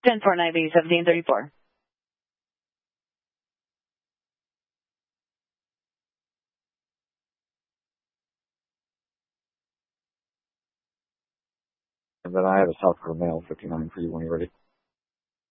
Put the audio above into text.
10-4 1734. And then I have a South Dakota mail 59 for you when you're ready.